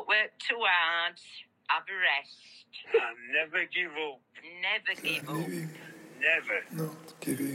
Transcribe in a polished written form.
Don't work too hard. Have a rest. And never give up. Never give up. Never. Not giving